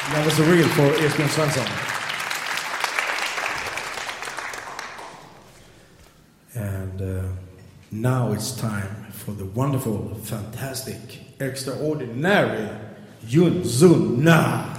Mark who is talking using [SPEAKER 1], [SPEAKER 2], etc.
[SPEAKER 1] That was a real for Esbjörn Svensson. And now it's time for the wonderful, fantastic, extraordinary Yun Sun Na.